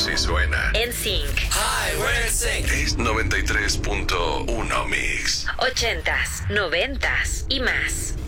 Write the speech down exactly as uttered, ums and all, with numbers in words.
Así suena. N Sync. Hi, we're N Sync. Es noventa y tres punto uno Mix. Ochentas, noventas y más.